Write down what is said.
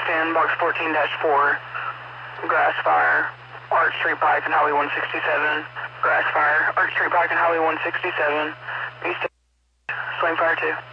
East 10, box 14-4, grass fire, Arch Street Pike and Highway 167, grass fire, Arch Street Pike and Highway 167, East 10, swing fire 2.